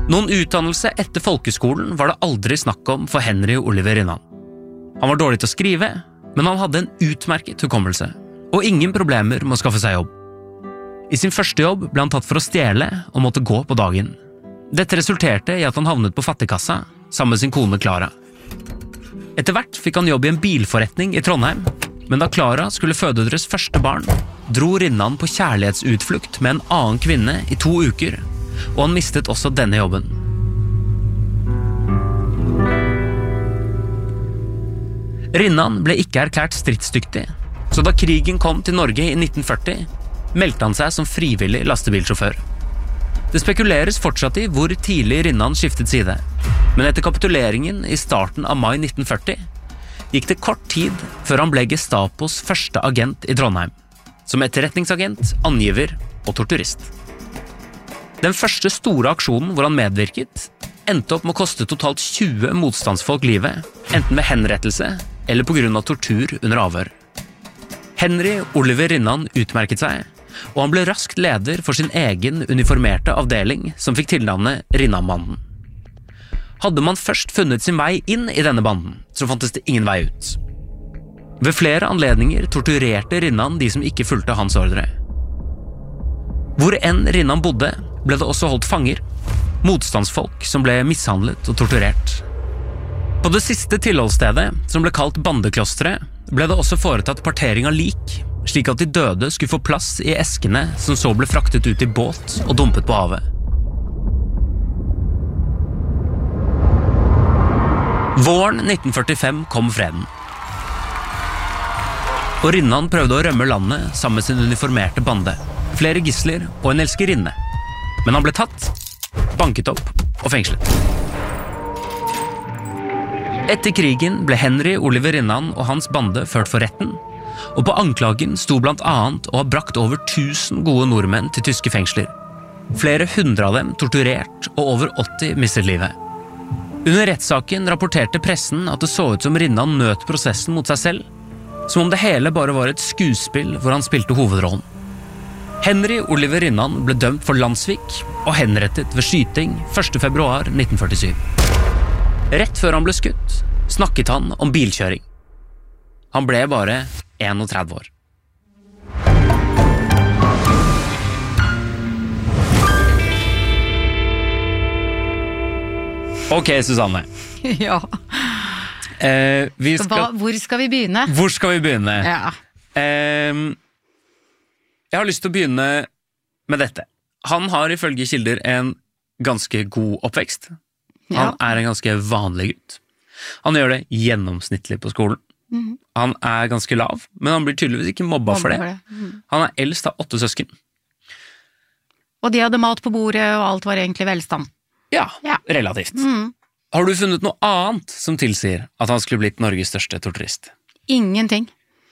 Noen utdannelse etter folkeskolen var det aldri snakk om for Henry Oliver Rinnan. Han var dårlig til å skrive, men han hadde en utmerket hukommelse, og ingen problemer med å skaffe seg jobb. I sin første jobb ble han tatt for å stjele og måtte gå på dagen. Dette resulterte i at han havnet på fattigkassa, sammen med sin kone Clara. Etter hvert fikk han jobb i en bilforretning i Trondheim, men da Clara skulle føde deres første barn, dro Rinnan på kjærlighetsutflukt med en annen kvinne i 2 uker, og han mistet også denne jobben. Rinnan ble ikke erklært stridsdyktig, så da krigen kom til Norge i 1940, meldte han seg som frivillig lastebilsjåfør. Det spekuleres fortsatt i hvor tidlig Rinnan skiftet side, men etter kapituleringen i starten av mai 1940 gikk det kort tid før han ble Gestapos første agent i Trondheim, som etterretningsagent, angiver og torturist. Den første store aksjonen hvor han medvirket, endte opp med å koste totalt 20 motstandsfolk livet, enten ved henrettelse eller på grunn av tortur under avhør. Henry Oliver Rinnan utmerket seg, og han ble raskt leder for sin egen uniformerte avdeling som fikk tilnavnet Rinnan-banden. Hadde man først funnet sin vei inn i denne banden, så fantes det ingen vei ut. Ved flere anledninger torturerte Rinnan de som ikke fulgte hans ordre. Hvor enn Rinnan bodde, ble det også holdt fanger, motstandsfolk som ble mishandlet og torturert. På det siste tilholdsstedet, som ble kalt Bandeklosteret, ble det også foretatt partering av lik, slik at de døde skulle få plass i eskene som så ble fraktet ut i båt og dumpet på havet. Våren 1945 kom freden. Og Rinnan prøvde å rømme landet sammen med sin uniformerte bande, flere gisler og en elskerinne. Men han ble tatt, banket opp og fengslet. Etter krigen ble Henry Oliver Rinnan og hans bande ført for retten, og på anklagen sto blant annet å ha brakt over 1000 gode nordmenn til tyske fengsler. Flere hundre av dem torturert, og over 80 mistet livet. Under rettssaken rapporterte pressen at det så ut som Rinnan nøt prosessen mot seg selv, som om det hele bare var et skuespill hvor han spilte hovedrollen. Henry Oliver Rinnan ble dømt for landssvik og henrettet ved skyting 1. februar 1947. Rett før han ble skutt, snakket han om bilkjøring. Han ble bare 31 år. Ok, Susanne. Ja. Hvor skal vi begynne? Hvor skal vi begynne? Ja. Jeg har lyst til å begynne med dette. Han har ifølge kilder en ganske god oppvekst. Han er en ganske vanlig gutt. Han gjør det gjennomsnittlig på skolen. Han er ganske lav, men han blir tydeligvis ikke mobba for det. Han er eldst av 8 søsken. Og de hadde mat på bordet, og alt var egentlig velstand. Ja, relativt. Har du funnet noe annet som tilsier at han skulle blitt Norges største torturist? Ingenting.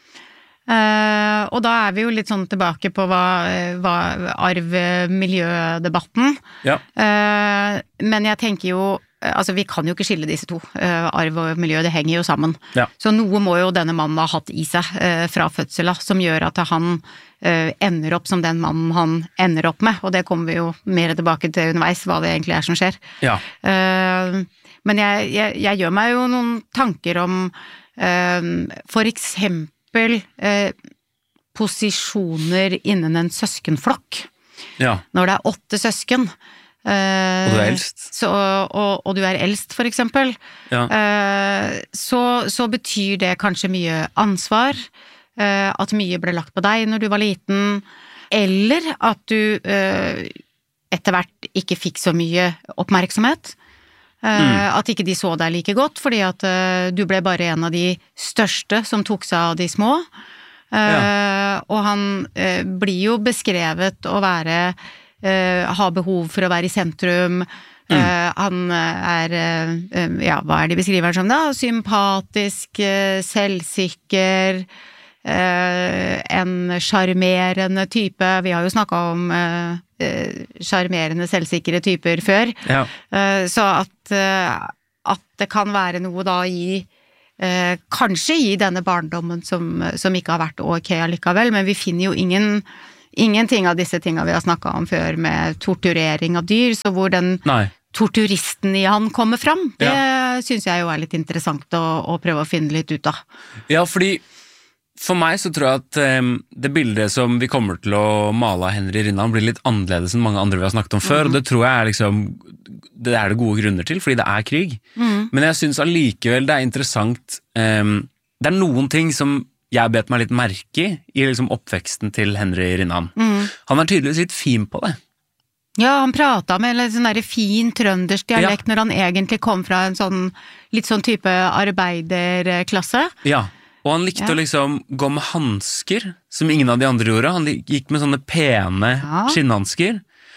Og da er vi jo litt sånn tilbake på hva arv-miljødebatten. Ja. Men jeg tenker jo, altså vi kan jo ikke skille disse to. Arv og miljø, det henger jo sammen. Ja. Så noe må jo denne mannen ha hatt i seg fra fødselen, som gjør at han ender opp som den mannen han ender opp med, og det kommer vi jo mer tilbake til underveis, hva det egentlig er som skjer. Ja. Men jeg gjør meg jo noen tanker om for eksempel posisjoner innen en søskenflokk. Ja. Når det er 8 søsken, og du er eldst. Og du er eldst, for eksempel, ja. Så betyr det kanskje mye ansvar, at mye ble lagt på deg når du var liten, eller at du etter hvert ikke fikk så mye oppmerksomhet, at ikke de så deg like godt, fordi at du ble bare en av de største som tok seg av de små, og han blir jo beskrevet å være ha behov for å være i sentrum. Han er, hva er de beskriver som da? Sympatisk, selvsikker, en charmerende type. Vi har jo snakket om charmerende, selvsikre typer før. Ja. Så at det kan være noe da kanskje i denne barndommen som ikke har vært ok allikevel, men vi finner jo ingenting av disse tingene vi har snakket om før med torturering av dyr, så hvor den torturisten i han kommer fram. Det synes jeg jo litt interessant å prøve å finne litt ut av. Ja, fordi for meg så tror jeg at det bildet som vi kommer til å male av Henry Rinnan blir litt annerledes enn mange andre vi har snakket om før, og det tror jeg liksom, det det gode grunner til, fordi det krig. Men jeg synes allikevel det interessant, det noen ting som jeg bet meg litt merke i liksom oppveksten til Henry Rinnan. Han tydeligvis litt fin på det. Ja, han pratet med en sånn der fin trøndersk dialekt når han egentlig kom fra en sånn, litt sånn type arbeiderklasse. Ja. Og han likte å liksom gå med handsker, som ingen av de andre gjorde. Han gikk med sånne pene skinnhandsker.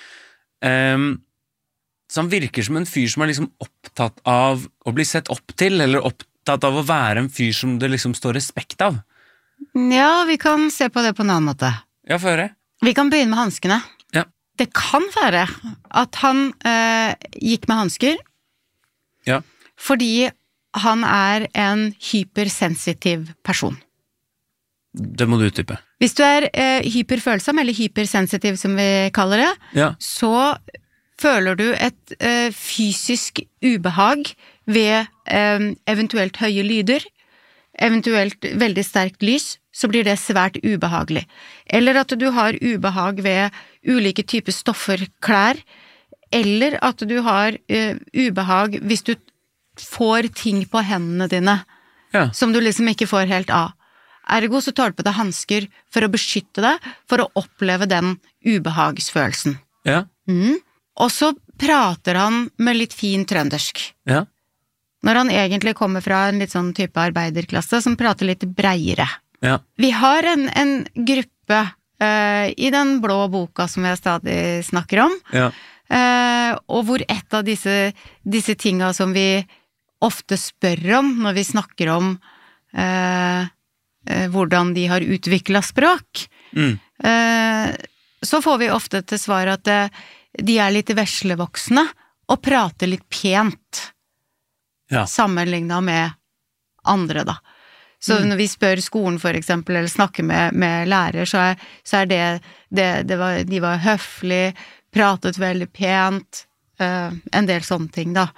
Så han virker som en fyr som liksom opptatt av å bli sett opp til, eller opptatt av å være en fyr som det liksom står respekt av. Ja, vi kan se på det på en annen måte. Ja, få høre. Vi kan begynne med handskene. Ja. Det kan være at han gikk med handsker, fordi han en hypersensitiv person. Det må du utdype. Hvis du hyperfølsom, eller hypersensitiv som vi kaller det, så føler du et fysisk ubehag ved eventuelt høye lyder, eventuelt veldig sterkt lys, så blir det svært ubehagelig. Eller at du har ubehag ved ulike typer stoffer, klær, eller at du har ubehag hvis du får ting på hendene dine som du liksom ikke får helt av. Ergo så tar du på deg handsker for å beskytte deg, for å oppleve den ubehagsfølelsen. Ja. Og så prater han med litt fin trøndersk. Ja. Når han egentlig kommer fra en litt sånn type arbeiderklasse som prater litt breiere. Ja. Vi har en gruppe i den blå boka som jeg stadig snakker om, og hvor et av disse tinga som vi ofte spør om når vi snakker om hvordan de har utviklet språk, så får vi ofte til svar at de litt veslevoksne og prater litt pent sammenlignet med andre da. Så når vi spør skolen for eksempel, eller snakker med lærer, så de var høflig, pratet veldig pent, en del sånne ting da.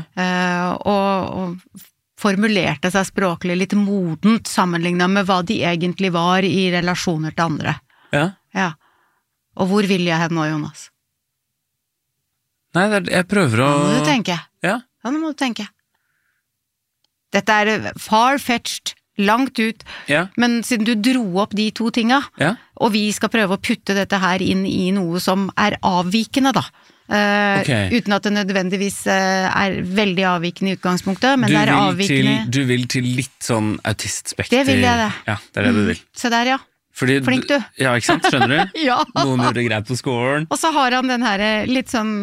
Og formulerte seg språklig litt modent sammenlignet med hva de egentlig var i relasjoner til andre. Ja. Og hvor vil jeg hen nå, Jonas? Nei, jeg prøver å... Nå må du tenke. Ja, nå må du tenke. Dette far-fetched, langt ut, men siden du dro opp de to tinga, og vi skal prøve å putte dette her inn i noe som avvikende da, uten at det nødvendigvis veldig avvikende i utgangspunktet, men det avvikende... Du vil til litt sånn autistspekter... Det vil jeg det. Ja, det det du vil. Se der, ja. Flink du. Ja, ikke sant? Skjønner du? Noen gjør det greit på skolen. Og så har han den her litt sånn...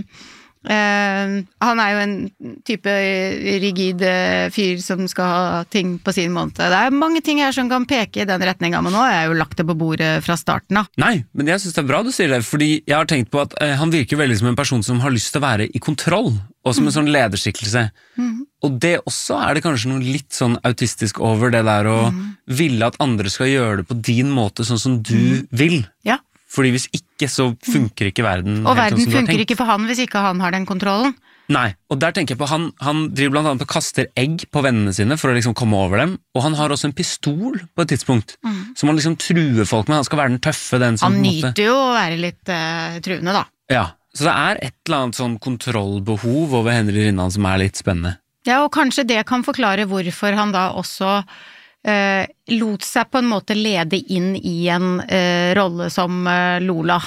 han jo en type rigid fyr som skal ha ting på sin måte. Det mange ting her som kan peke i den retningen, men nå har jeg jo lagt det på bordet fra starten da. Nei, men jeg synes det bra du sier det, fordi jeg har tenkt på at han virker veldig som en person som har lyst til å være i kontroll, og som en sånn lederskikkelse. Og det også det kanskje noe litt sånn autistisk over det der å ville at andre skal gjøre det på din måte, sånn som du vil. Ja. Fordi hvis ikke, så funker ikke verden. Og verden funker ikke for han hvis ikke han har den kontrollen. Nei, og der tenker jeg på, han driver blant annet og kaster egg på vennene sine for å liksom komme over dem, og han har også en pistol på et tidspunkt, som han liksom truer folk med, han skal være den tøffe, den som... Han nyter jo å være litt truende da. Ja, så det et eller annet sånn kontrollbehov over Henry Rinnan som litt spennende. Ja, og kanskje det kan forklare hvorfor han da også... lot seg på en måte lede inn i en rolle som Lola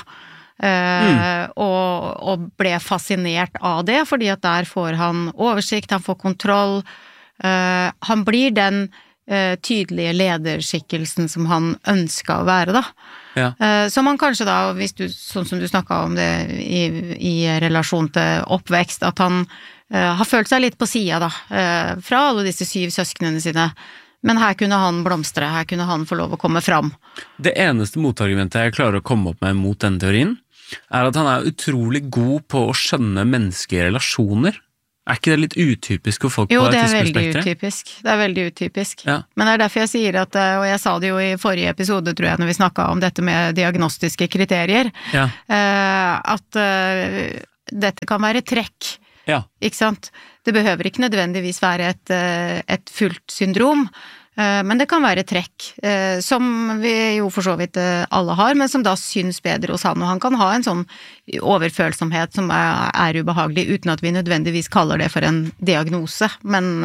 og ble fascinert av det, fordi at der får han oversikt, han får kontroll, han blir den tydelige lederskikkelsen som han ønsket å være da. Så man kanskje da, hvis du, sånn som du snakket om det i relasjon til oppvekst, at han har følt seg litt på siden da, fra alle disse 7 søsknene sine. Men her kunne han blomstre, her kunne han få lov å komme fram. Det eneste motargumentet jeg klarer å komme opp med mot denne teorien, at han utrolig god på å skjønne menneskelige relasjoner. Ikke det litt utypisk for folk på autismespektret? Jo, det veldig utypisk. Ja. Men det derfor jeg sier at, og jeg sa det jo i forrige episode, tror jeg, når vi snakket om dette med diagnostiske kriterier, at dette kan være trekk, Ja. ikke sant? Det behøver ikke nødvendigvis være et fullt syndrom, men det kan være trekk, som vi jo for så vidt alle har, men som da syns bedre hos han, og han kan ha en sånn overfølsomhet som er ubehagelig, uten at vi nødvendigvis kaller det for en diagnose, men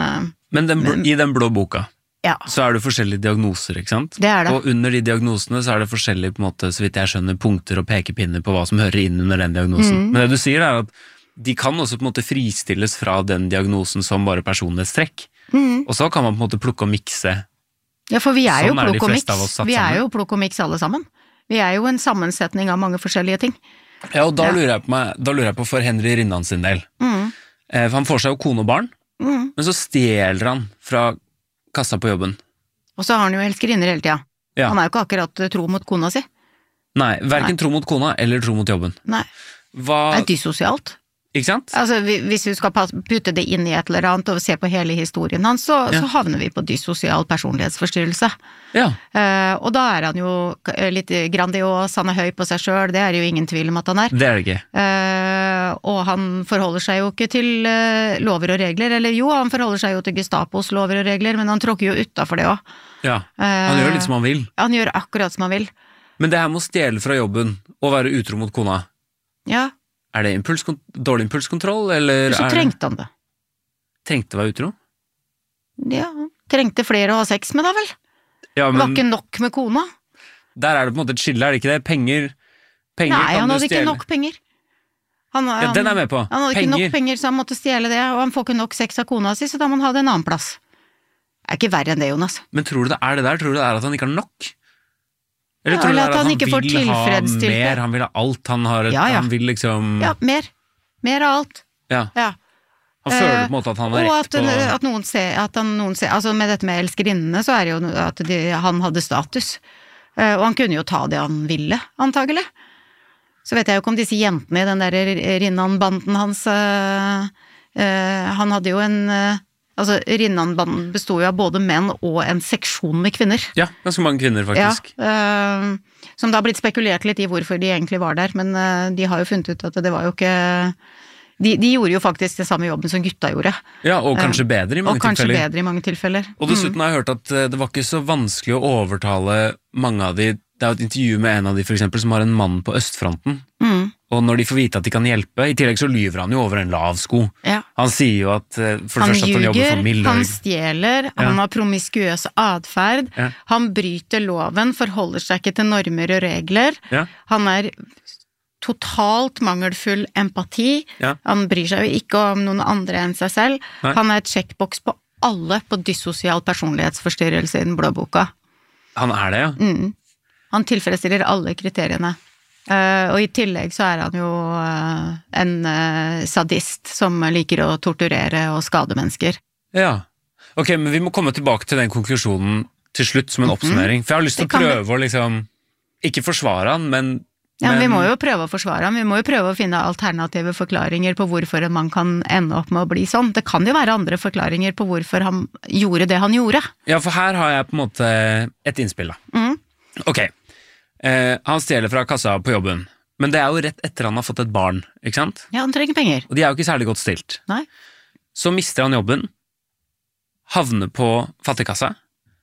I den blå boka, ja, så det forskjellige diagnoser, ikke sant? det det. Og under de diagnosene så det forskjellige, på en måte, så vidt jeg skjønner, punkter og pekepinner på hva som hører inn under den diagnosen. Men det du sier at de kan også på en måte fristilles fra den diagnosen som bare personlighetstrekk. Og så kan man på en måte plukke og mikse. Ja, for vi jo Sånn de plukk og fleste av miks. oss satt Vi sammen. jo plukk og miks alle sammen. Vi jo en sammensetning av mange forskjellige ting. Ja, og da lurer jeg på for Henry Rinnan sin del. For han får seg jo kone og barn, men så stjeler han fra kassa på jobben. Og så har han jo elskerinner hele tida. Ja. Han jo ikke akkurat tro mot kona si. Nei, hverken tro mot kona eller tro mot jobben. Nei, Hva, det dyssosialt. ikke sant? Altså, hvis vi skal putte det inn I et eller annet og se på hele historien hans, så havner vi på dyssosial personlighetsforstyrrelse. Ja. Og da han jo litt grandios, han høy på seg selv, det jo ingen tvil om at han Det det ikke. Og han forholder seg jo ikke til lover og regler, eller jo, han forholder seg jo til Gestapos lover og regler, men han tråkker jo utenfor det også. Ja, han gjør litt som han vil. Han gjør akkurat som han vil. Men det her med å stjele fra jobben og være utro mot kona, Ja, det dårlig impulskontroll, eller så trengte han det. Trengte å være utro? Ja, trengte flere å ha sex med da vel. Ja, Det var men ikke nok med kona. der det på en måte et skille, det ikke det? Penger Nei, kan han du hadde ikke stjele. nok penger. Ja, den jeg med på. Han hadde ikke nok penger, så han måtte stjele det, og han får ikke nok sex av kona si, så da må han ha det en annen plass. Det ikke verre enn det, Jonas. Men tror du det det der? Tror du det at han ikke har nok? Eller Ja, tror du eller det at han han ikke får vil ha tilfredsstilt mer, det? han vil ha alt, han har Ja, ja. han vil liksom Ja, mer. Mer av alt. Ja. Ja. Han føler på en måte at han har Og rett på at noen ser, altså med dette med elskerinnene, så det jo at han hadde status. Og han kunne jo ta det han ville, antagelig. Så vet jeg jo ikke om disse jentene I den der Rinnan-banden hans, han hadde jo altså Rinnan-banden bestod jo av både menn og en seksjon med kvinner. Ja, ganske mange kvinner faktisk. Ja, som da har blitt spekulert litt I hvorfor de egentlig var der, men de har jo funnet ut at det var jo ikke... De gjorde jo faktisk det samme jobben som gutta gjorde. Ja, og kanskje bedre I mange Og kanskje tilfeller. bedre I mange tilfeller. Og dessuten har jeg hørt at det var ikke så vanskelig å overtale mange av de. Det jo et intervju med en av de for eksempel som har en mann på østfronten. Og når de får vite at de kan hjelpe, I tillegg så lyver han jo over en lav sko. Ja. Han sier jo at for Han det første at han jobber for ljuger, Milorg. han stjeler, han har promiskuøs adferd, Ja. han bryter loven, forholder seg ikke til normer og regler, Ja. han totalt mangelfull empati, Ja. han bryr seg jo ikke om noen andre enn seg selv, Nei. han et checkbox på alle på dyssosial personlighetsforstyrrelse I den blå boka. Han det, ja. Han tilfredsstiller alle kriteriene. Og I tillegg så han jo en sadist som liker å torturere og skade mennesker. Ja. Ok, men vi må komme tilbake til den konklusjonen til slutt som en oppsummering. For jeg har lyst til Det å kan vi. prøve å liksom, ikke forsvare han, men Ja, men vi må jo prøve å forsvare ham, vi må jo prøve å finne alternative forklaringer på hvorfor en mann kan ende opp med å bli sånn. Det kan jo være andre forklaringer på hvorfor han gjorde det han gjorde. Ja, for her har jeg på en måte et innspill da. Ok, han stjeler fra kassa på jobben, men det jo rett etter han har fått et barn, ikke sant? Ja, han trenger penger. Og de jo ikke særlig godt stilt. Nei. Så mister han jobben, havner på fattigkassa,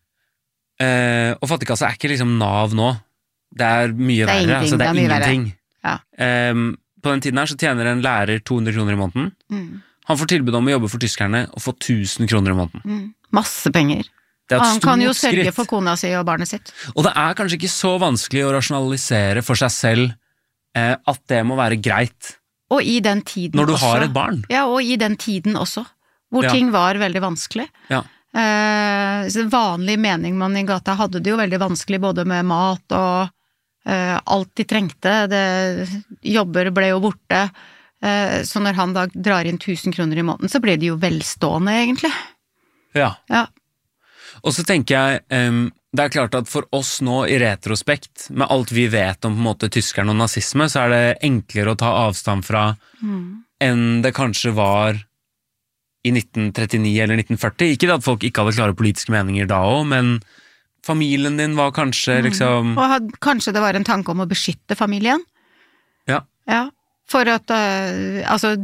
og fattigkassa ikke liksom Nav nå. Det mye Det er verre, ingenting, altså det det er mye verre. ingenting. Ja. På den tiden her så tjener en lærer 200 kroner I måneden. Han får tilbud om å jobbe for tyskerne og få 1000 kroner I måneden. Masse penger. Det et Han kan jo stort sørge skritt. for kona si og barnet sitt. Og det kanskje ikke så vanskelig å rasjonalisere for seg selv at det må være greit Og I den tiden når du også. har et barn. Ja, og I den tiden også, hvor Ja. ting var veldig vanskelig. Ja. Så vanlig meningmann I gata hadde det jo veldig vanskelig både med mat og alt de trengte. Jobber ble jo borte. Så når han da drar inn 1000 kroner I måneden, så blir det jo velstående egentlig. Ja. Ja. Og så tenker jeg, det klart at for oss nå I retrospekt, med alt vi vet om på en måte tyskerne og nazisme, så det enklere å ta avstand fra enn det kanskje var I 1939 eller 1940. Ikke det at folk ikke hadde klare politiske meninger da også, men familien din var kanskje liksom... Og kanskje det var en tanke om å beskytte familien. Ja. Ja. For at, altså,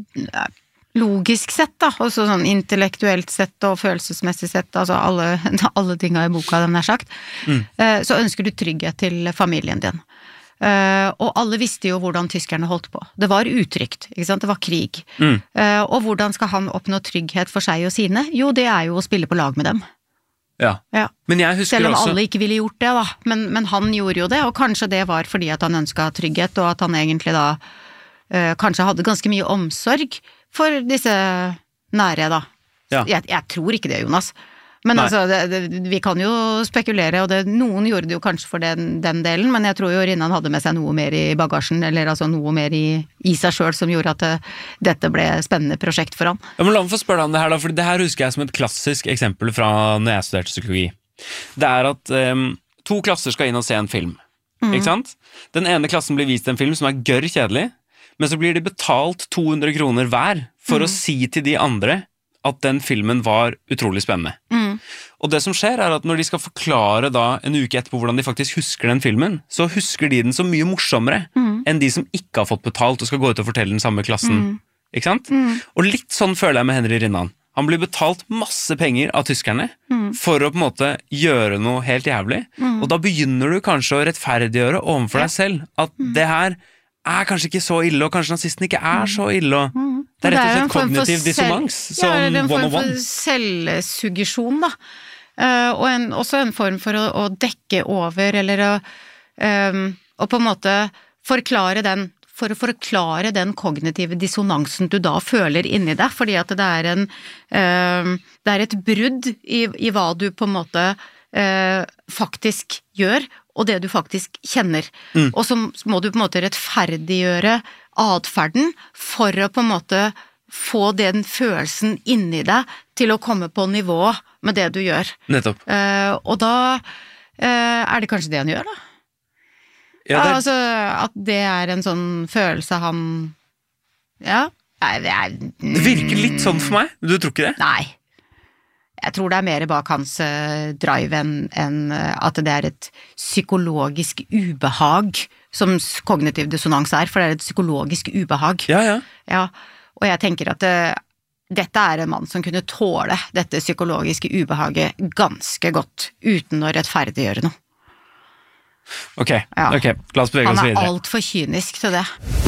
logisk sett da, også sånn intellektuelt sett og følelsesmessig sett, altså alle tingene i boka, den er sagt, så ønsker du trygghet til familien din. Og alle visste jo hvordan tyskerne holdt på. Det var utrygt, ikke sant? Det var krig. Og hvordan skal han oppnå trygghet for seg og sine? Jo, det er jo å spille på lag med dem. Ja. Men jeg husker selv om også... alle ikke ville gjort det da, men han gjorde jo det, og kanskje det var fordi at han ønsket trygghet, og at han egentlig da kanskje hadde ganske mye omsorg for disse nære da. Ja. Jeg tror ikke det, Jonas. Men Nei. altså, vi kan jo spekulere, og noen gjorde det jo kanskje for den delen, men jeg tror jo Rinnan hadde med seg noe mer i bagasjen, eller altså noe mer i seg selv som gjorde at dette ble et spennende prosjekt for han. Ja, men la meg få spørre deg om det her da, for det her husker jeg som et klassisk eksempel fra når jeg studerte psykologi. Det er at 2 klasser skal inn og se en film, ikke sant? Den ene klassen blir vist en film som er gørr kjedelig, men så blir de betalt 200 kroner hver for å si til de andre at den filmen var utrolig spennende. Og det som skjer er at når de skal forklare da en uke etterpå hvordan de faktisk husker den filmen, så husker de den så mye morsommere enn de som ikke har fått betalt og skal gå ut og fortelle den samme klassen. Ikke sant? Og litt sånn føler jeg med Henry Rinnan. Han blir betalt masse penger av tyskerne for å på en måte gjøre noe helt jævlig, og da begynner du kanskje å rettferdiggjøre overfor deg selv at det her er kanskje ikke så ille, og kanskje nazisten ikke er så ille, og det er rett og slett kognitiv dissonans som 101. Ja, det er en form for selvsuggesjon da, og også en form for å dekke over, eller å på en måte forklare den kognitive dissonansen du da føler inni deg, fordi at det er et brudd i hva du på en måte faktisk gjør, og det du faktisk kjenner. Og så må du på en måte rettferdiggjøre adferden for å på en måte få den følelsen inni deg til å komme på nivå med det du gjør. Nettopp. Og da er det kanskje det han gjør da? Ja, altså at det er en sånn følelse han... Ja, det virker litt sånn for meg, du tror ikke det? Nei. Jeg tror det er mer bak hans drive enn at det er et psykologisk ubehag, som kognitiv dissonans er, for det er et psykologisk ubehag. Ja, og jeg tenker at dette er en mann som kunne tåle dette psykologiske ubehaget ganske godt, uten å rettferdiggjøre noe. Ok, la oss bevege oss videre. Han er alt for kynisk til det.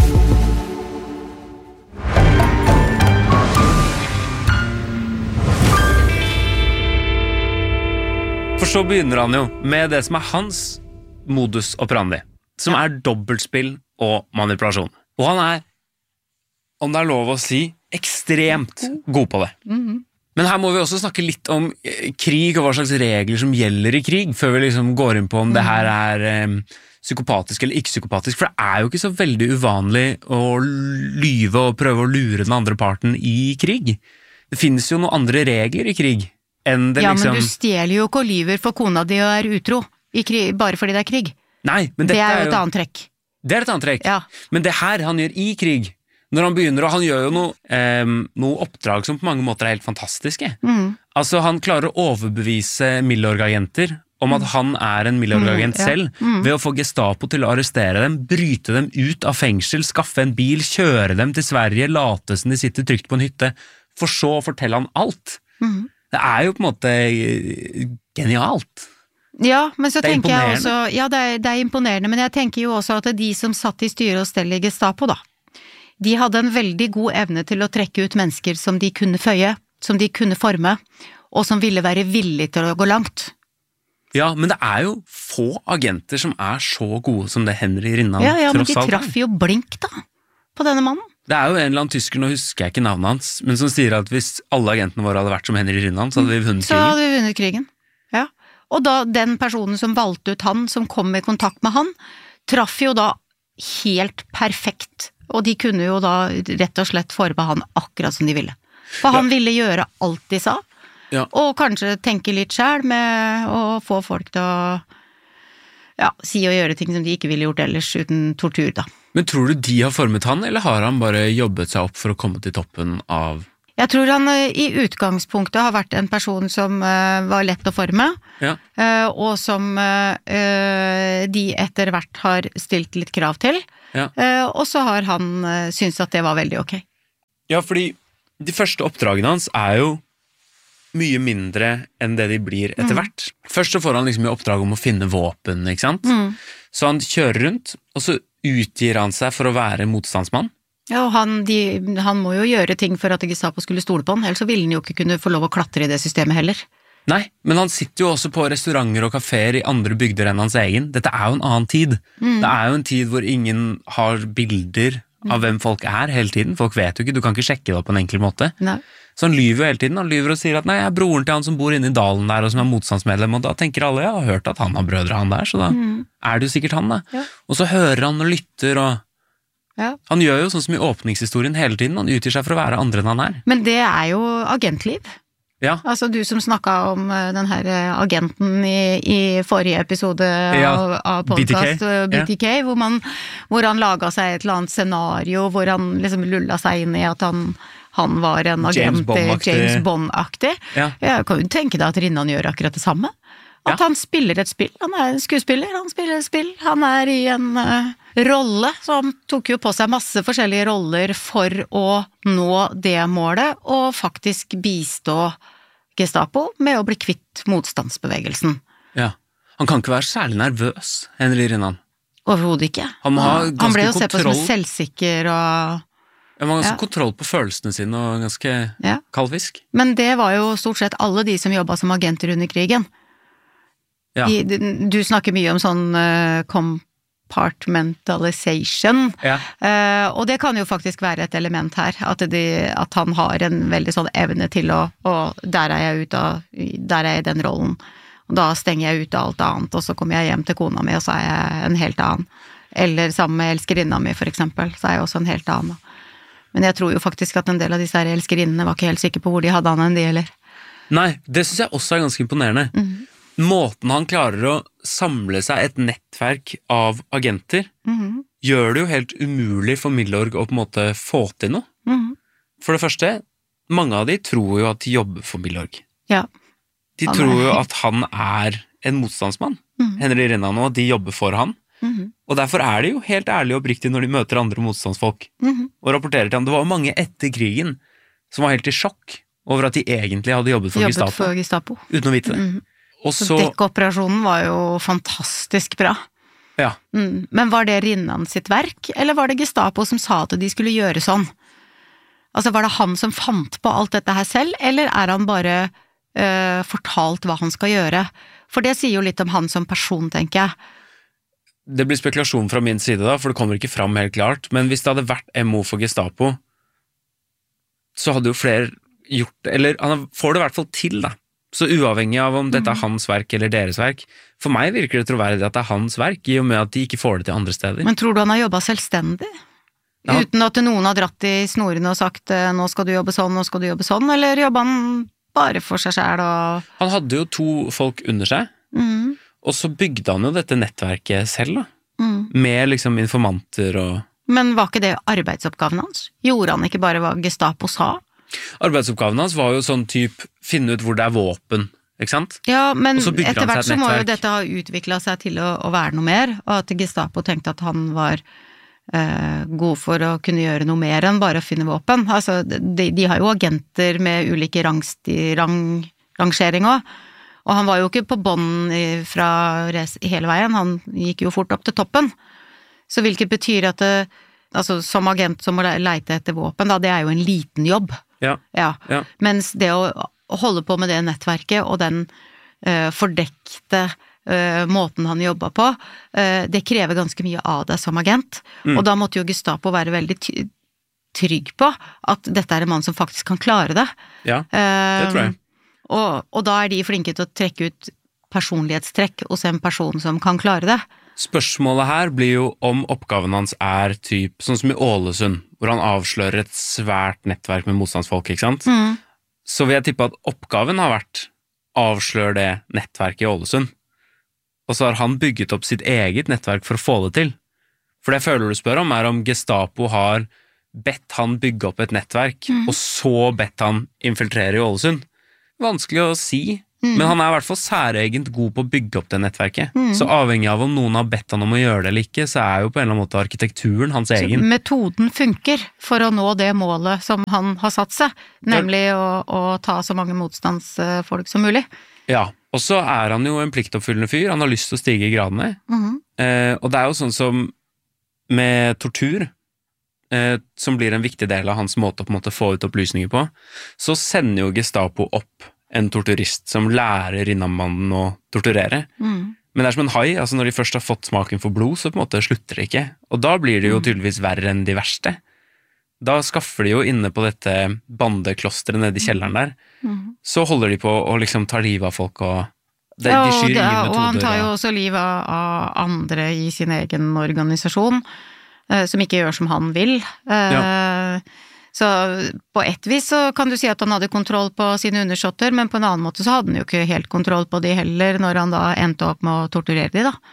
For så begynner han jo med det som er hans modus operandi, som er dobbeltspill og manipulasjon. Og han er, om det er lov å si, ekstremt god på det. Men her må vi også snakke litt om krig og hva slags regler som gjelder i krig, før vi liksom går inn på om det her er psykopatisk eller ikke psykopatisk, for det er jo ikke så veldig uvanlig å lyve og prøve å lure den andre parten i krig. Det finnes jo noen andre regler i krig. Men du stjeler jo ikke og lyver for kona di og er utro i krig, bare fordi det er krig. Nei, men det er jo et annet trekk. Det er et annet trekk, ja. Men det her han gjør i krig, når han begynner, og han gjør jo noe oppdrag som på mange måter er helt fantastiske. Altså han klarer å overbevise Milorg-agenter om at han er en Milorg-agent selv, ved å få Gestapo til å arrestere dem, bryte dem ut av fengsel, skaffe en bil, kjøre dem til Sverige, late som de sitter trygt på en hytte, for så å fortelle han alt. Det er jo på en måte genialt. Ja, men så tenker jeg også, ja, det er imponerende, men jeg tenker jo også at de som satt i styre og stell i Gestapo da, de hadde en veldig god evne til å trekke ut mennesker som de kunne føye, som de kunne forme, og som ville være villige til å gå langt. Ja, men det er jo få agenter som er så gode som det Henry Rinnan tross alt. Ja, men de traff jo blink da, på denne mannen. Det er jo en eller annen tysker, nå husker jeg ikke navnet hans, men som sier at hvis alle agentene våre hadde vært som Henry Rinnan, så hadde vi vunnet krigen. Så hadde vi vunnet krigen, ja. Og da den personen som valgte ut han, som kom i kontakt med han, traff jo da helt perfekt, og de kunne jo da rett og slett forme han akkurat som de ville. For han ville gjøre alt de sa, og kanskje tenke litt selv med å få folk til å si og gjøre ting som de ikke ville gjort ellers uten tortur da. Men tror du de har formet han, eller har han bare jobbet seg opp for å komme til toppen av... Jeg tror han i utgangspunktet har vært en person som var lett å forme, og som de etter hvert har stilt litt krav til, og så har han syntes at det var veldig ok. Ja, fordi de første oppdragene hans jo mye mindre enn det de blir etter hvert. Først så får han liksom i oppdrag om å finne våpen, ikke sant? Så han kjører rundt, og så utgir han seg for å være motstandsmann. Ja, og han må jo gjøre ting for at Gestapo skulle stole på han, ellers så ville han jo ikke kunne få lov å klatre i det systemet heller. Nei, men han sitter jo også på restauranter og kaféer i andre bygder enn hans egen. Dette jo en annen tid. Det jo en tid hvor ingen har bilder av hvem folk hele tiden. Folk vet jo ikke, du kan ikke sjekke det på en enkel måte. Nei. Så han lyver jo hele tiden, han lyver og sier at nei, jeg broren til han som bor inne i dalen der og som motstandsmedlem, og da tenker alle, jeg har hørt at han har brødre han der, så da det jo sikkert han da. Ja. Og så hører han og lytter og han gjør jo sånn som i åpningshistorien hele tiden, han utgir seg for å være andre enn han Men det jo agentliv. Ja. Altså du som snakket om den her agenten i forrige episode av podcast BTK, hvor han laget seg et eller annet scenario, hvor han liksom lullet seg inn i at han var en agent, James Bond-aktig. Jeg kan jo tenke deg at Rinnan gjør akkurat det samme. At han spiller et spill, han en skuespiller, han spiller et spill, han i en rolle, så han tok jo på seg masse forskjellige roller for å nå det målet, og faktisk bistå Gestapo med å bli kvitt motstandsbevegelsen. Ja, han kan ikke være særlig nervøs, Henry Rinnan. Overhodet ikke. Han ble jo sett på som selvsikker og... Han har ganske kontroll på følelsene sine og ganske kald fisk. Men det var jo stort sett alle de som jobbet som agenter under krigen. Ja. Du snakker mye om sånn compartmentalization, og det kan jo faktisk være et element her, at han har en veldig sånn evne til og der jeg i den rollen, og da stenger jeg ut alt annet, og så kommer jeg hjem til kona mi, og så jeg en helt annen. Eller sammen med elskerinna mi, for eksempel, så jeg også en helt annen. Men jeg tror jo faktisk at en del av disse her elskerinnene var ikke helt sikre på hvor de hadde han enn de, eller? Nei, det synes jeg også ganske imponerende. Måten han klarer å samle seg et nettverk av agenter, gjør det jo helt umulig for Milorg å på en måte få til noe. For det første, mange av de tror jo at de jobber for Milorg. Ja. De tror jo at han en motstandsmann, Henry Rinnan, og at de jobber for han. Og derfor de jo helt ærlige og oppriktige når de møter andre motstandsfolk, og rapporterer til ham. Det var jo mange etter krigen som var helt i sjokk over at de egentlig hadde jobbet for Gestapo, uten å vite det. Så dekkoperasjonen var jo fantastisk bra. Ja. Men var det Rinnan sitt verk, eller var det Gestapo som sa at de skulle gjøre sånn? Altså var det han som fant på alt dette her selv, eller han bare fortalt hva han skal gjøre? For det sier jo litt om han som person, tenker jeg. Det blir spekulasjon fra min side da, for det kommer ikke fram helt klart, men hvis det hadde vært MO for Gestapo, så hadde jo flere gjort det, eller han får det i hvert fall til da. Så uavhengig av om dette hans verk eller deres verk, for meg virker det troverdig at det hans verk, i og med at de ikke får det til andre steder. Men tror du han har jobbet selvstendig? Ja. Uten at noen har dratt i snorene og sagt, nå skal du jobbe sånn, nå skal du jobbe sånn, eller jobber han bare for seg selv? Han hadde jo 2 folk under seg, og så bygde han jo dette nettverket selv da, med liksom informanter og... Men var ikke det arbeidsoppgaven hans? Gjorde han ikke bare hva Gestapo sa? Arbeidsoppgaven hans var jo sånn typ finne ut hvor det våpen, ikke sant? Ja, men etter hvert så må jo dette ha utviklet seg til å være noe mer, og at Gestapo tenkte at han var god for å kunne gjøre noe mer enn bare å finne våpen. Altså, de har jo agenter med ulike rangering også, og han var jo ikke på bånd fra hele veien, han gikk jo fort opp til toppen. Så hvilket betyr at altså, som agent som må leite etter våpen, da, det jo en liten jobb. Ja. Mens det å holde på med det nettverket og den fordekte måten han jobbet på, det krever ganske mye av deg som agent. Og da måtte jo Gestapo være veldig trygg på at dette en mann som faktisk kan klare det. Ja, det tror jeg. Og da de flinke til å trekke ut personlighetstrekk hos en person som kan klare det. Spørsmålet her blir jo om oppgaven hans typ, sånn som i Ålesund, hvor han avslører et svært nettverk med motstandsfolk, ikke sant? Så vil jeg tippe at oppgaven har vært avsløre det nettverket i Ålesund. Og så har han bygget opp sitt eget nettverk for å få det til. For det jeg føler du spør om om Gestapo har bedt han bygge opp et nettverk, og så bedt han infiltrere i Ålesund. Vanskelig å si, men han er i hvert fall særegent god på å bygge opp det nettverket. Så avhengig av om noen har bedt han om å gjøre det eller ikke, så er jo på en eller annen måte arkitekturen hans egen. Så metoden funker for å nå det målet som han har satt seg, nemlig å ta så mange motstandsfolk som mulig. Ja, og så er han jo en pliktoppfyllende fyr, han har lyst til å stige i gradene. Og det er jo sånn som med tortur, som blir en viktig del av hans måte å på en måte få ut opplysninger på, så sender jo Gestapo opp en torturist som lærer Rinnanmannen å torturere. Men det er som en hai, altså når de først har fått smaken for blod, så på en måte slutter det ikke. Og da blir det jo tydeligvis verre enn de verste. Da skaffer de jo inne på dette bandeklosteret nede i kjelleren der, så holder de på å liksom ta livet av folk og de skyr ingen metoder. Og han tar jo også livet av andre i sin egen organisasjon, som ikke gjør som han vil. Så på ett vis så kan du si at han hadde kontroll på sine undersåtter, men på en annen måte så hadde han jo ikke helt kontroll på de heller, når han da endte opp med å torturere de da.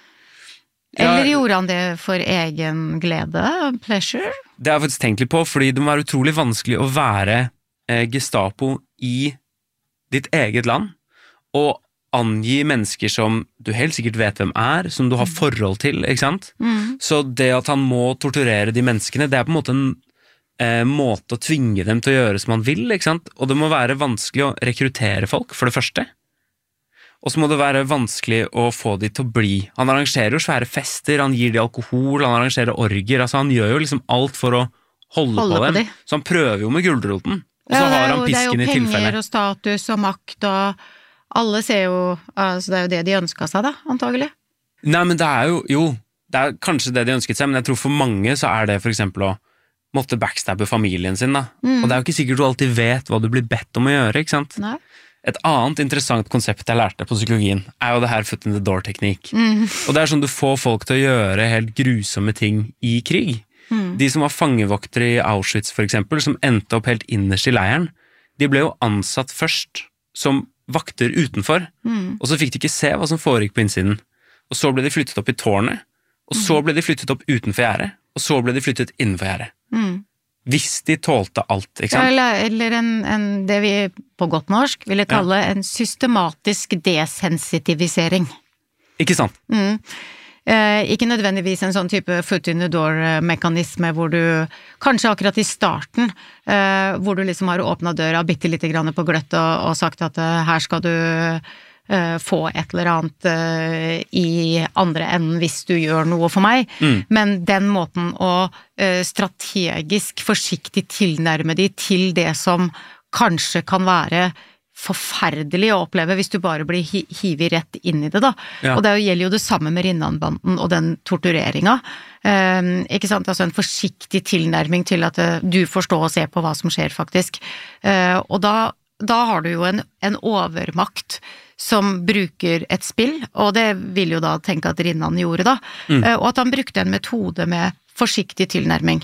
Eller gjorde han det for egen glede, pleasure? Det har jeg faktisk tenkt litt på, fordi det må være utrolig vanskelig å være Gestapo i ditt eget land, og angi mennesker som du helt sikkert vet hvem er, som du har forhold til, ikke sant? Så det at han må torturere de menneskene, det er på en måte en måte å tvinge dem til å gjøre som han vil, ikke sant? Og det må være vanskelig å rekruttere folk, for det første. Og så må det være vanskelig å få de til å bli. Han arrangerer jo svære fester, han gir de alkohol, han arrangerer orger, altså han gjør jo liksom alt for å holde på dem. Så han prøver jo med gulroten, og så har han pisken i tilfelle. Det er jo penger og status og makt og alle ser jo, altså det er jo det de ønsket seg da, antagelig. Nei, men det er jo, det er kanskje det de ønsket seg, men jeg tror for mange så er det for eksempel å måtte backstabbe familien sin da. Og det er jo ikke sikkert du alltid vet hva du blir bedt om å gjøre, ikke sant? Nei. Et annet interessant konsept jeg lærte på psykologien er jo det her foot in the door-teknikk. Og det er sånn du får folk til å gjøre helt grusomme ting i krig. De som var fangevoktere i Auschwitz for eksempel, som endte opp helt innerst i leiren, de ble jo ansatt først som vakter utenfor, og så fikk de ikke se hva som foregikk på innsiden. Og så ble de flyttet opp i tårnet, og så ble de flyttet opp utenfor gjerdet, og så ble de flyttet innenfor gjerdet. Hvis de tålte alt, ikke sant? Eller det vi på godt norsk ville kalle en systematisk desensitivisering. Ikke sant? Ikke nødvendigvis en sånn type foot in the door-mekanisme hvor du, kanskje akkurat i starten, hvor du liksom har åpnet døra bitte litt grann på gløtt og sagt at her skal du få et eller annet i andre enden hvis du gjør noe for meg, men den måten å strategisk forsiktig tilnærme de til det som kanskje kan være forferdelig å oppleve hvis du bare blir hivet rett inn i det da. Og det gjelder jo det samme med Rinnanbanden og den tortureringen. Ikke sant? Altså en forsiktig tilnærming til at du får stå og se på hva som skjer faktisk. Og da har du jo en overmakt som bruker et spill, og det vil jo da tenke at Rinnan gjorde da, og at han brukte en metode med forsiktig tilnærming.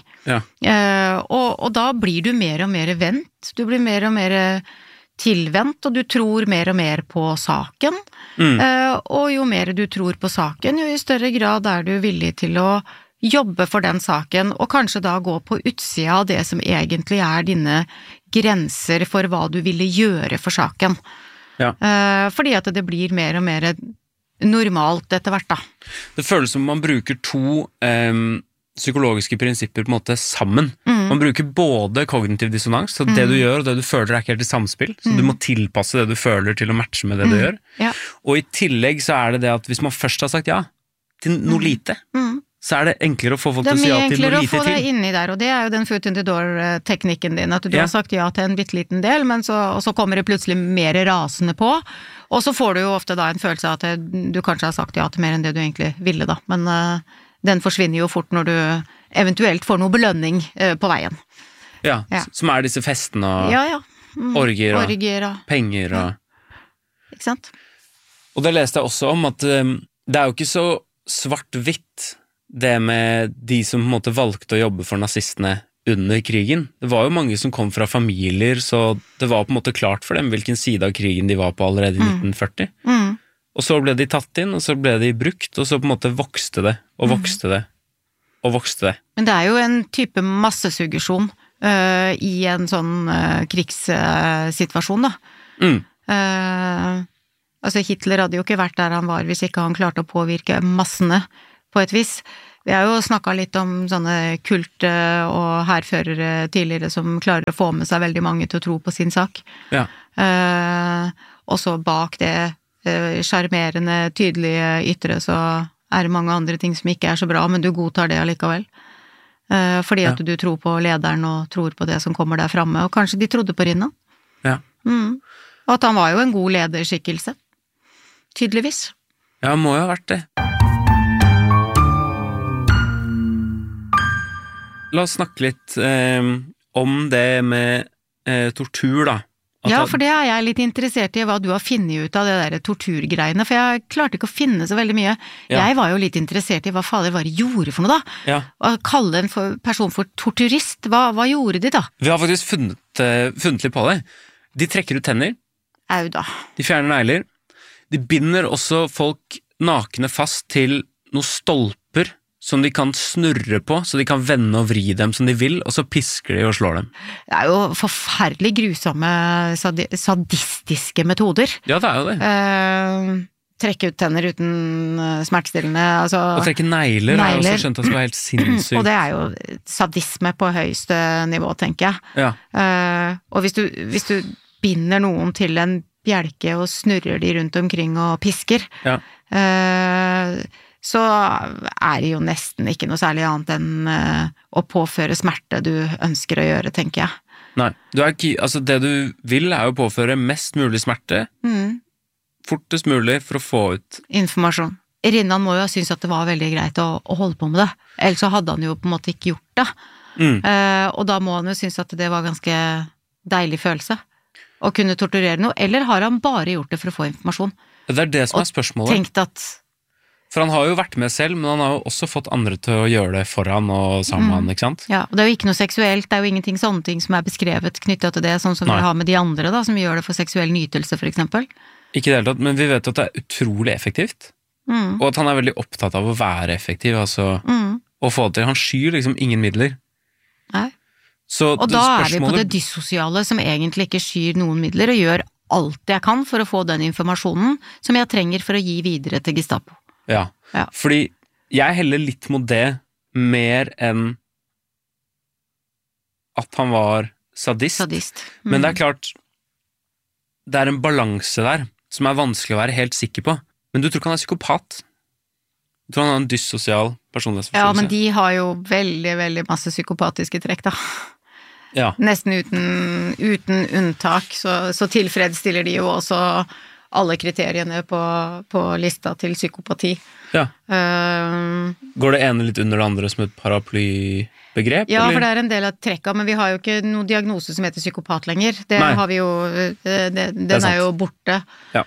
Og da blir du mer og mer vendt, du blir mer og mer tilvendt, og du tror mer og mer på saken, og jo mer du tror på saken, jo i større grad er du villig til å jobbe for den saken, og kanskje da gå på utsida av det som egentlig er dine grenser for hva du ville gjøre for saken. Fordi at det blir mer og mer normalt etter hvert da. Det føles som man bruker to psykologiske prinsipper på en måte sammen. Man bruker både kognitiv dissonans, så det du gjør og det du føler er ikke helt i samspill, så du må tilpasse det du føler til å matche med det du gjør. Og i tillegg så er det at hvis man først har sagt ja til noe lite, så er det enklere å få folk til å si ja til noe lite til. Det er mye enklere å få deg inni der, og det er jo den foot in the door-teknikken din, at du har sagt ja til en bitteliten del, men og så kommer det plutselig mer rasende på, og så får du jo ofte da en følelse av at du kanskje har sagt ja til mer enn det du egentlig ville da, men den forsvinner jo fort når du eventuelt får noe belønning på veien. Som er disse festene og orgier og penger og... Ikke sant? Og det leste jeg også om at det er jo ikke så svart-hvitt det med de som på en måte valgte å jobbe for nazistene under krigen. Det var jo mange som kom fra familier, så det var på en måte klart for dem hvilken side av krigen de var på allerede i 1940. Og så ble de tatt inn, og så ble de brukt, og så på en måte vokste det, og vokste det, og vokste det. Men det jo en type massesuggesjon i en sånn krigssituasjon, da. Altså Hitler hadde jo ikke vært der han var hvis ikke han klarte å påvirke massene på et vis. Vi har jo snakket litt om sånne kult- og hærførere tidligere som klarer å få med seg veldig mange til å tro på sin sak. Ja. Og så bak det charmerende, tydelige ytre så det mange andre ting som ikke så bra, men du godtar det allikevel. Fordi at du tror på lederen og tror på det som kommer der fremme, og kanskje de trodde på Rinnan. Ja. Og at han var jo en god lederskikkelse. Tydeligvis. Ja, han må jo ha vært det. La oss snakke litt om det med tortur, da. Ja, for det jeg litt interessert i hva du har funnet ut av det der torturgreiene, for jeg klarte ikke å finne så veldig mye. Ja. Jeg var jo litt interessert i hva fader var det gjorde for noe da. Ja. Å kalle en person for torturist, hva gjorde de da? Vi har faktisk funnet litt på det. De trekker ut tenner. Au da. De fjerner negler. De binder også folk nakne fast til noen stolper som de kan snurre på, så de kan vende og vri dem som de vil, og så pisker de og slår dem. Det jo forferdelig grusomme, sadistiske metoder. Ja, det jo det. Trekke ut tenner uten smertestillende. Altså, og trekke negler har jeg også skjønt at det var helt sinnssykt. Og det jo sadisme på høyeste nivå, tenker jeg. Ja. Og hvis du binder noen til en bjelke og snurrer de rundt omkring og pisker, ja. Så det jo nesten ikke noe særlig annet enn å påføre smerte du ønsker å gjøre, tenker jeg. Nei, altså det du vil jo påføre mest mulig smerte, fortest mulig for å få ut informasjon. Rinnan må jo ha syntes at det var veldig greit å holde på med det, ellers så hadde han jo på en måte ikke gjort det. Og da må han jo synes at det var ganske deilig følelse å kunne torturere noe, eller har han bare gjort det for å få informasjon? Det det som spørsmålet. Og tenkt at for han har jo vært med selv, men han har jo også fått andre til å gjøre det for han og sammen med han, ikke sant? Ja, og det jo ikke noe seksuelt, det jo ingenting sånne ting som beskrevet knyttet til det, sånn som vi har med de andre da, som gjør det for seksuell nytelse, for eksempel. Ikke det hele tatt, men vi vet at det utrolig effektivt, og at han veldig opptatt av å være effektiv, altså, og få det til. Han skyr liksom ingen midler. Nei. Så og da vi på det dyssosiale, som egentlig ikke skyr noen midler, og gjør alt jeg kan for å få den informasjonen som jeg trenger for å gi videre til Gestapo. Ja, fordi jeg heller litt mot det mer enn at han var sadist. Men det klart, det en balanse der som vanskelig å være helt sikker på. Men du tror ikke han psykopat? Du tror han har en dyssosial personlighetsforstyrrelse? Ja, men de har jo veldig, veldig masse psykopatiske trekk da. Ja. Nesten uten unntak, så tilfredsstiller de jo også alle kriteriene på lista til psykopati. Ja. Går det ene litt under det andre som et paraplybegrep? Ja, eller? for det en del av trekka, men vi har jo ikke noen diagnose som heter psykopat lenger. Det har vi jo, den jo borte. Ja.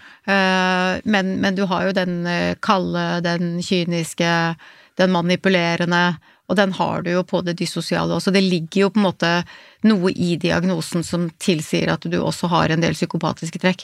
Men du har jo den kalde, den kyniske, den manipulerende, og den har du jo på det dyssosiale også. Det ligger jo på en måte noe i diagnosen som tilsier at du også har en del psykopatiske trekk.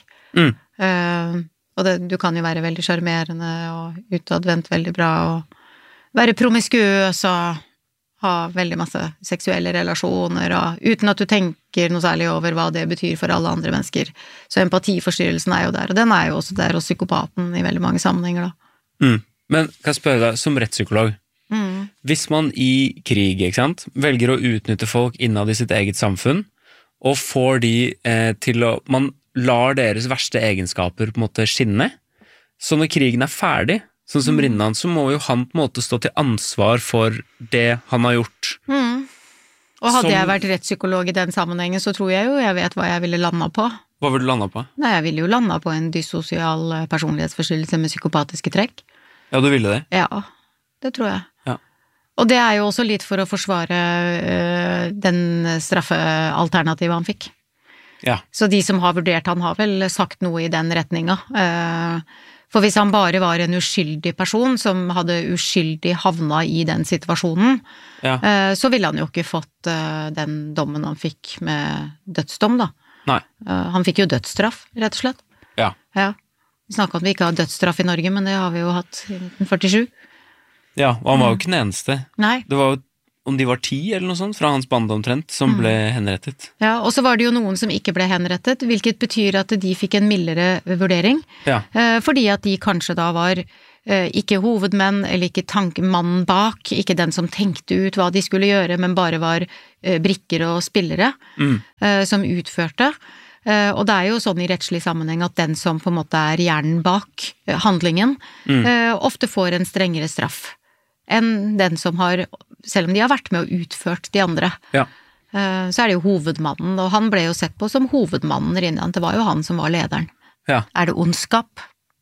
Og du kan jo være veldig charmerende og utadvendt veldig bra og være promiskuøs og ha veldig masse seksuelle relasjoner og uten at du tenker noe særlig over hva det betyr for alle andre mennesker. Så empatiforstyrrelsen jo der, og den jo også der hos psykopaten i veldig mange sammenhenger da. Men kan jeg spørre deg, som rettspsykolog, hvis man i krig, ikke sant, velger å utnytte folk innad i sitt eget samfunn og får de til å man lar deres verste egenskaper på en måte skinne. Så når krigen ferdig, sånn som Rinnan, så må jo han på en måte stå til ansvar for det han har gjort. Og hadde jeg vært rettspsykolog i den sammenhengen, så tror jeg jo jeg vet hva jeg ville landa på. Hva ville du landa på? Nei, jeg ville jo landa på en dyssosial personlighetsforstyrrelse med psykopatiske trekk. Ja, du ville det? Ja, det tror jeg. Ja. Og det jo også litt for å forsvare den straffealternativet han fikk. Ja. Så de som har vurdert han har vel sagt noe i den retninga. For hvis han bare var en uskyldig person som hadde uskyldig havna i den situasjonen, så ville han jo ikke fått den dommen han fikk med dødsdom da. Nei. Han fikk jo dødsstraff, rett og slett. Ja. Vi snakket om at vi ikke har dødsstraff i Norge, men det har vi jo hatt i 1947. Ja, og han var jo ikke den eneste. Nei. Det var jo, om de var 10 eller noe sånt, fra hans bande omtrent, som ble henrettet. Ja, og så var det jo noen som ikke ble henrettet, hvilket betyr at de fikk en mildere vurdering, Ja. Fordi at de kanskje da var ikke hovedmenn, eller ikke mannen bak, ikke den som tenkte ut hva de skulle gjøre, men bare var brikker og spillere som utførte. Og det er jo sånn i rettslig sammenheng at den som på en måte er hjernen bak handlingen, ofte får en strengere straff enn den som har, selv om de har vært med og utført de andre. Ja. Så er det jo hovedmannen, og han ble jo sett på som hovedmannen Rinnan, det var jo han som var lederen. Ja. Er det ondskap?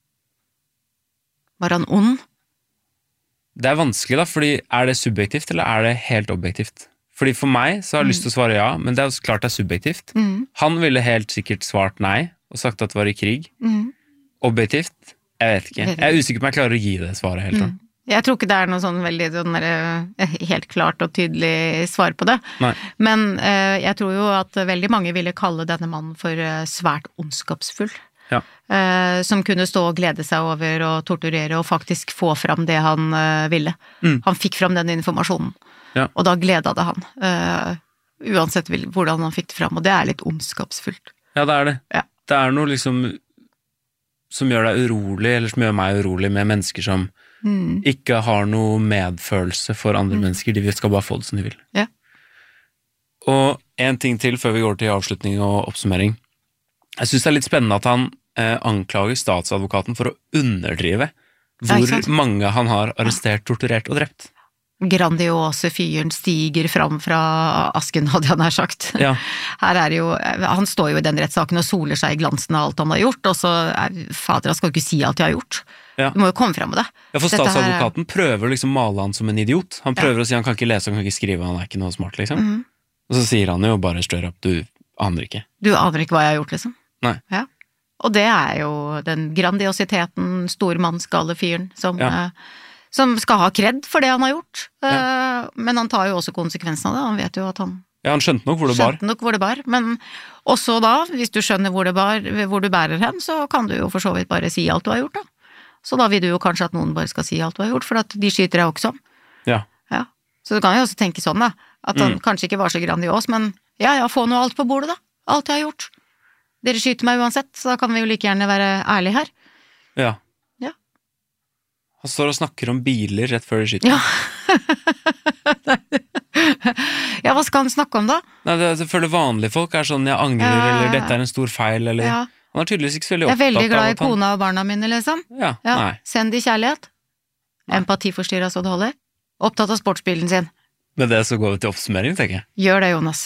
Var han ond? Det er vanskelig da, fordi er det subjektivt, eller er det helt objektivt? Fordi for meg så har jeg lyst til å svare ja, men det er jo klart det er subjektivt. Han ville helt sikkert svart nei, og sagt at det var i krig. Objektivt? Jeg vet ikke. Jeg er usikker på om jeg klarer å gi det svaret helt sånn. Jeg tror ikke det er noe sånn veldig helt klart og tydelig svar på det. Nei. Men jeg tror jo at veldig mange ville kalle denne mannen for svært ondskapsfull. Ja. Som kunne stå og glede seg over og torturere og faktisk få fram det han ville. Han fikk fram den informasjonen, og da gledet det han. Uansett hvordan han fikk det fram, og det er litt ondskapsfullt. Ja, det er det. Ja. Det er noe liksom som gjør deg urolig, eller som gjør meg urolig med mennesker som ikke har noe medfølelse for andre mennesker, de skal bare få det som de vil. Ja. Og en ting til før vi går til avslutning og oppsummering. Jeg synes det er litt spennende at han anklager statsadvokaten for å underdrive hvor mange han har arrestert, torturert og drept. Grandiose fyren stiger fram fra asken, hadde jeg nær sagt. Ja. Her er jo, han står jo i den rettssaken og soler seg i glansen av alt han har gjort, og så fader, han skal jo ikke si alt jeg har gjort. Ja. Du må jo komme frem med det. Ja, for statsadvokaten prøver liksom å male han som en idiot. Han prøver å si han kan ikke lese, han kan ikke skrive, han er ikke noe smart, liksom. Og så sier han jo bare stør opp, du aner ikke. Du aner ikke hva jeg har gjort, liksom. Nei. Ja. Og det er jo den grandiositeten, stormannsgale fyren som skal ha kred for det han har gjort. Men han tar jo også konsekvensen av det, han vet jo at han... Ja, han skjønte nok hvor det bar. Men også da, hvis du skjønner hvor du bærer hen, så kan du jo for så vidt bare si alt du har gjort da. Så da vil du jo kanskje at noen bare skal si alt du har gjort, for at de skyter deg også om. Ja. Så du kan jo også tenke sånn da, at han kanskje ikke var så grandios, men få noe alt på bordet da. Alt jeg har gjort. Dere skyter meg uansett, så da kan vi jo like gjerne være ærlige her. Ja. Han står og snakker om biler rett før de skyter. Ja, hva skal han snakke om da? Nei, jeg føler vanlige folk er sånn, jeg angrer, eller dette er en stor feil, eller... Han er tydeligvis ikke så veldig opptatt av... Jeg er veldig glad i kona og barna mine, liksom. Nei. Send de kjærlighet. Empatiforstyrret så det holder. Opptatt av sportsbilen sin. Med det så går vi til oppsummering, tenker jeg. Gjør det, Jonas.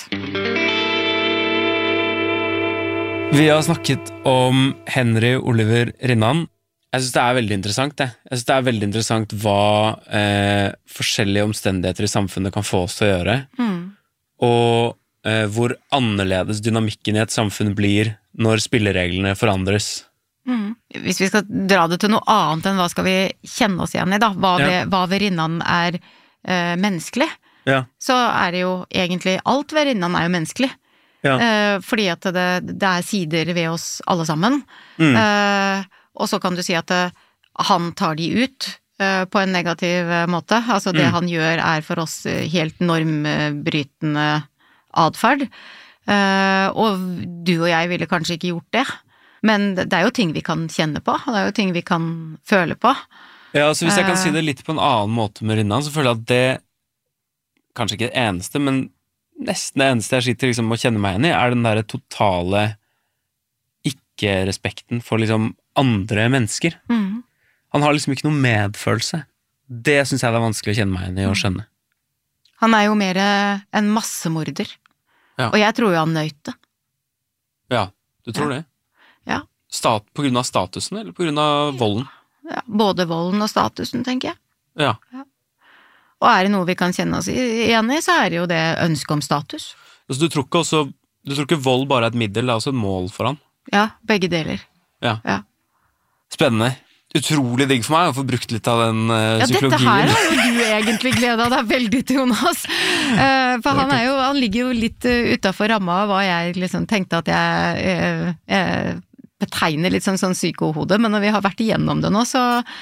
Vi har snakket om Henry Oliver Rinnan. Jeg synes det er veldig interessant, det. Jeg synes det er veldig interessant hva forskjellige omstendigheter i samfunnet kan få oss til å gjøre, og hvor annerledes dynamikken i et samfunn blir når spillereglene forandres. Hvis vi skal dra det til noe annet enn hva skal vi kjenne oss igjen i da, hva ved Rinnan er menneskelig, så er det jo egentlig alt ved Rinnan er jo menneskelig. Fordi at det er sider ved oss alle sammen. Og så kan du si at han tar de ut på en negativ måte. Altså det han gjør er for oss helt normbrytende adferd. Og du og jeg ville kanskje ikke gjort det. Men det er jo ting vi kan kjenne på, og det er jo ting vi kan føle på. Ja, så hvis jeg kan si det litt på en annen måte med Rinnan, så føler jeg at det, kanskje ikke det eneste, men nesten det eneste jeg sitter liksom å kjenne meg igjen i, er den der totale ikke-respekten for liksom andre mennesker. Han har liksom ikke noe medfølelse. Det synes jeg det er vanskelig å kjenne meg igjen i og skjønne. Han er jo mer en massemorder. Og jeg tror jo han nøyt det. Ja, du tror det? Ja. På grunn av statusen, eller på grunn av volden? Ja, både volden og statusen, tenker jeg. Ja. Og er det noe vi kan kjenne oss igjen i, så er det jo det ønsket om status. Så du tror ikke vold bare er et middel, det er også et mål for han? Ja, begge deler. Ja. Spennende. Utrolig digg for meg å få brukt litt av den psykologien. Dette her har jo du egentlig gledet deg veldig til, Jonas. For han ligger jo litt utenfor ramma av hva jeg liksom tenkte at jeg betegner litt sånn psykohode, men når vi har vært igjennom det nå, så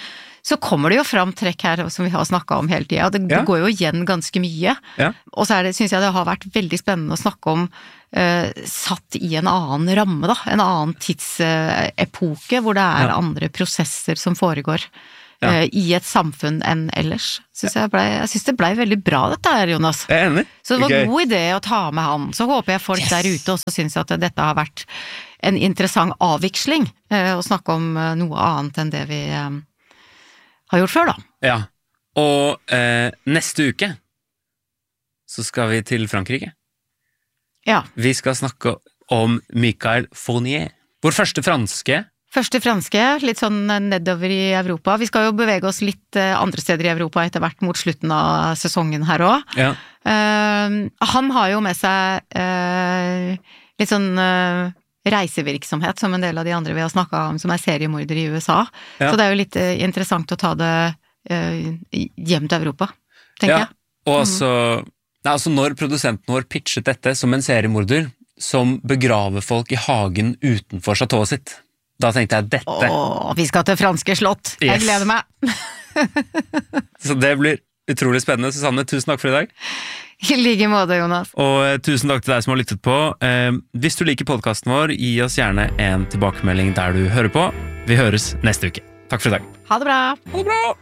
så kommer det jo fram trekk her som vi har snakket om hele tiden. Det går jo igjen ganske mye. Og så synes jeg det har vært veldig spennende å snakke om satt i en annen ramme da, en annen tidsepoke hvor det andre prosesser som foregår i et samfunn enn ellers. Jeg synes det ble veldig bra dette her, Jonas. Jeg enig. Så det var en god idé å ta med han. Så håper jeg folk der ute også synes at dette har vært en interessant avviksling å snakke om noe annet enn det vi har gjort før da. Ja, og neste uke så skal vi til Frankrike. Ja. Vi skal snakke om Michael Fournier. Vår første franske, litt sånn nedover i Europa. Vi skal jo bevege oss litt andre steder i Europa etter hvert mot slutten av sesongen her også. Ja. Han har jo med seg litt sånn reisevirksomhet som en del av de andre vi har snakket om som seriemorder i USA. Så det jo litt interessant å ta det hjem til Europa, tenker jeg. Og altså når produsenten vår pitchet dette som en seriemorder som begraver folk i hagen utenfor chateauet sitt, da tenkte jeg dette... vi skal til franske slott. Jeg gleder meg. Så det blir utrolig spennende. Susanne, tusen takk for i dag. I like måte, Jonas. Og tusen takk til deg som har lyttet på. Hvis du liker podcasten vår, gi oss gjerne en tilbakemelding der du hører på. Vi høres neste uke. Takk for i dag. Ha det bra. Ha det bra.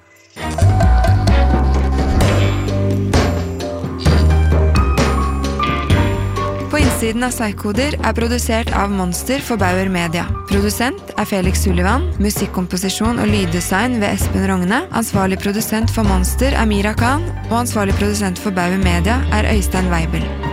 På innsiden av Psykoder produsert av Monster for Bauer Media. Produsent Felix Sullivan, musikkomposisjon og lyddesign ved Espen Rogne. Ansvarlig produsent for Monster Mira Khan, og ansvarlig produsent for Bauer Media Øystein Weibel.